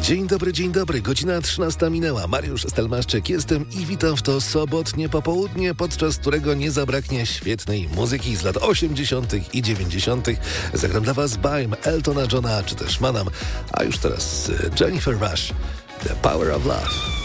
Dzień dobry, godzina 13 minęła. Mariusz Stelmaszczyk jestem i witam w to sobotnie popołudnie, podczas którego nie zabraknie świetnej muzyki z lat 80. i 90. Zagram dla Was Baim, Eltona Johna czy też Manam, a już teraz Jennifer Rush, The Power of Love.